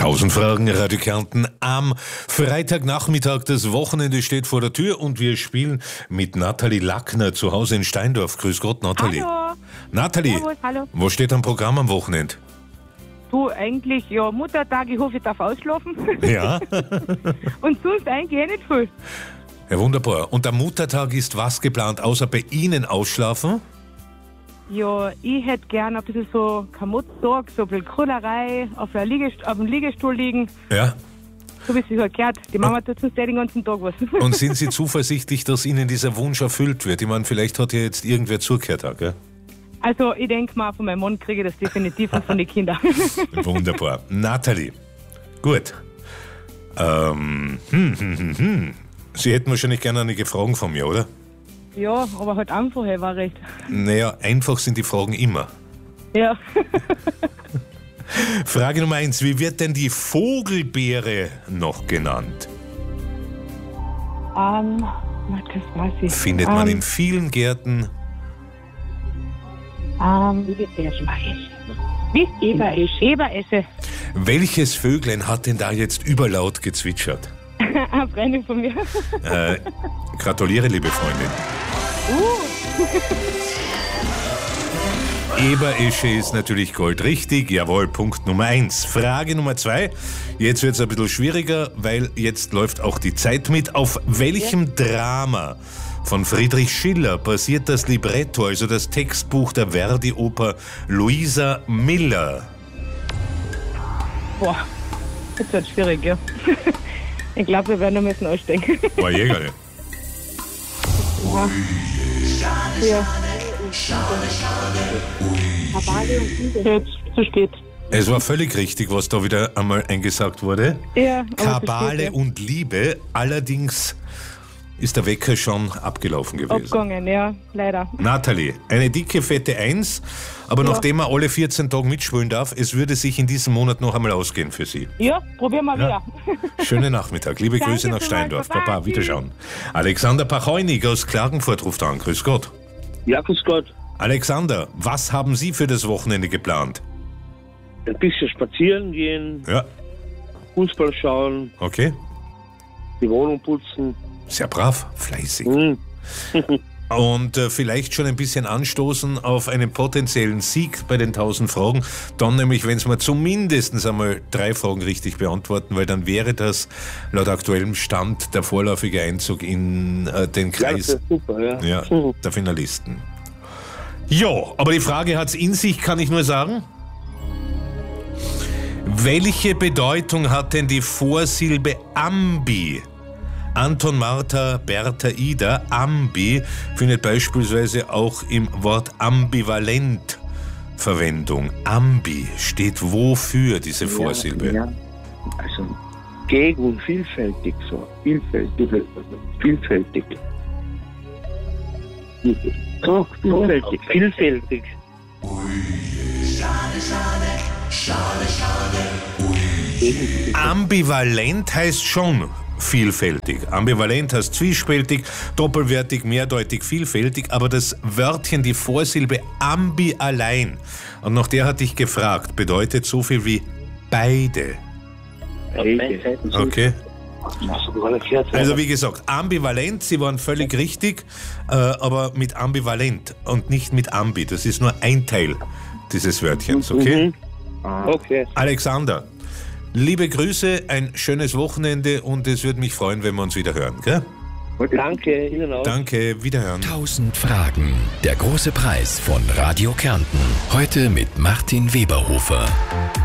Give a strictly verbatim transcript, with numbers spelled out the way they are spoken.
Tausend Fragen, Radio Kärnten am Freitagnachmittag. Das Wochenende steht vor der Tür und wir spielen mit Nathalie Lackner zu Hause in Steindorf. Grüß Gott, Nathalie. Hallo. Nathalie, Servus, hallo. was steht am Programm am Wochenende? Du, eigentlich, ja, Muttertag, ich hoffe, ich darf ausschlafen. Ja. Und sonst eigentlich eh nicht viel. Ja, wunderbar. Und am Muttertag ist was geplant, außer bei Ihnen ausschlafen? Ja, ich hätte gern ein bisschen so Kamottag, so ein bisschen Krullerei, auf, der Liegest- auf dem Liegestuhl liegen. Ja. So wie es sich halt gehört. Die Mama tut sonst den ganzen Tag was. Und sind Sie zuversichtlich, dass Ihnen dieser Wunsch erfüllt wird? Ich meine, vielleicht hat ja jetzt irgendwer zugehört, auch, gell? Also, ich denke mal, von meinem Mann kriege ich das definitiv und von den Kindern. Wunderbar. Nathalie, gut. Ähm, hm, hm, hm, hm. Sie hätten wahrscheinlich gerne einige Fragen von mir, oder? Ja, aber halt einfach, hey, war recht. Naja, einfach sind die Fragen immer. Ja. Frage Nummer eins. Wie wird denn die Vogelbeere noch genannt? Ähm, das weiß ich. Findet man ähm, in vielen Gärten. Ähm, wie? Eberesche. Eberesche. Welches Vöglein hat denn da jetzt überlaut gezwitschert? Eine Freundin von mir. Äh, gratuliere, liebe Freundin. Uh. Eberesche ist natürlich goldrichtig. Jawohl, Punkt Nummer eins. Frage Nummer zwei. Jetzt wird es ein bisschen schwieriger, weil jetzt läuft auch die Zeit mit. Auf welchem Drama von Friedrich Schiller basiert das Libretto, also das Textbuch der Verdi-Oper Luisa Miller? Boah, das wird schwierig, ja. Ich glaube, wir werden noch müssen ausdenken. War Jäger, ne? Ja. Jetzt zu spät. Es war völlig richtig, was da wieder einmal eingesagt wurde. Ja, aber Kabale zu spät, ja. und Liebe, allerdings ist der Wecker schon abgelaufen gewesen. Abgegangen, ja, leider. Nathalie, eine dicke, fette Eins, aber Ja. nachdem man alle vierzehn Tage mitspielen darf, es würde sich in diesem Monat noch einmal ausgehen für Sie. Ja, probieren wir Ja. wieder. Schönen Nachmittag, liebe Danke Grüße nach vielmals, Steindorf. Baba. Papa, wiederschauen. Alexander Pacheunig aus Klagenfurt ruft an. Grüß Gott. Ja, grüß Gott. Alexander, was haben Sie für das Wochenende geplant? Ein bisschen spazieren gehen, Ja, Fußball schauen, okay. die Wohnung putzen. Sehr brav, fleißig. Hm. Und äh, vielleicht schon ein bisschen anstoßen auf einen potenziellen Sieg bei den tausend Fragen. Dann nämlich, wenn es mal zumindest einmal drei Fragen richtig beantworten, weil dann wäre das laut aktuellem Stand der vorläufige Einzug in äh, den Ja, das Kreis ist super, ja. ja, Mhm. der Finalisten. Ja, aber die Frage hat's in sich, kann ich nur sagen. Welche Bedeutung hat denn die Vorsilbe Ambi? Anton, Martha, Bertha, Ida, Ambi findet beispielsweise auch im Wort ambivalent Verwendung. Ambi steht wofür, diese Vorsilbe? Ja, also gegen, vielfältig so. Vielfältig. Vielfältig. So, vielfältig. Vielfältig. Ambivalent heißt schon vielfältig. Ambivalent heißt zwiespältig, doppelwertig, mehrdeutig, vielfältig, aber das Wörtchen, die Vorsilbe ambi allein, und nach der hatte ich gefragt, bedeutet so viel wie beide. Beide. Okay? Also, Also wie gesagt, ambivalent, Sie waren völlig richtig, äh, aber mit ambivalent und nicht mit ambi. Das ist nur ein Teil dieses Wörtchens, okay? Mhm. Okay. Alexander, liebe Grüße, ein schönes Wochenende und es würde mich freuen, wenn wir uns wieder hören, gell? Danke, Ihnen auch. Danke, wiederhören. Tausend Fragen. Der große Preis von Radio Kärnten. Heute mit Martin Weberhofer.